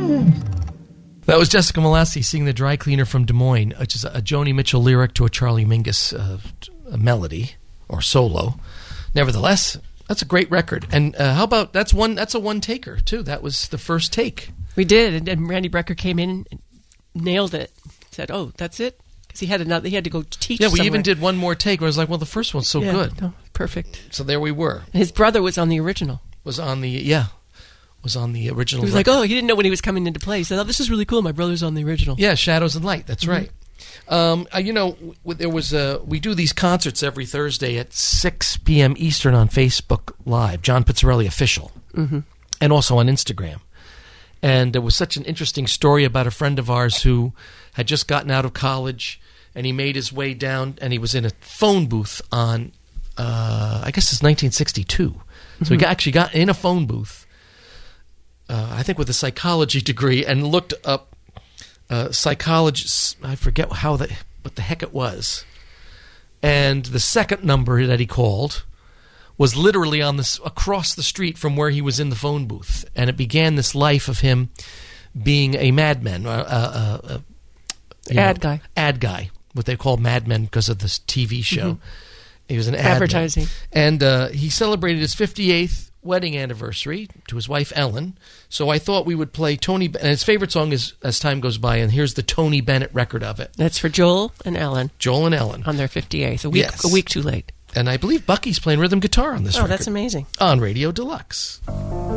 That was Jessica Malassi singing The Dry Cleaner from Des Moines, which is a Joni Mitchell lyric to a Charlie Mingus a melody or solo. Nevertheless, that's a great record. And how about that's a one-taker, too. That was the first take. We did, and Randy Brecker came in and nailed it. Said, "Oh, that's it?" Because he had to go teach Yeah, we somewhere. even did one more take where I was like, well, the first one's so good. No, perfect. So there we were. And his brother was on the original. Was on the original. He was like, he didn't know when he was coming into play. He said, this is really cool. My brother's on the original. Yeah, Shadows and Light. That's right. There was we do these concerts every Thursday at 6 p.m. Eastern on Facebook Live, John Pizzarelli Official, and also on Instagram. And there was such an interesting story about a friend of ours who had just gotten out of college, and he made his way down, and he was in a phone booth on, I guess it's 1962. So he actually got in a phone booth, I think with a psychology degree, and looked up psychology. I forget what the heck it was. And the second number that he called was literally across the street from where he was in the phone booth, and it began this life of him being a madman, ad guy, what they call madmen because of this TV show. He was an advertising, and he celebrated his 58th wedding anniversary to his wife Ellen. So I thought we would play Tony, and his favorite song is "As Time Goes By," and here's the Tony Bennett record of it. That's for Joel and Ellen. Joel and Ellen on their 58th, a week too late. And I believe Bucky's playing rhythm guitar on this record. Oh, that's amazing. On Radio Deluxe.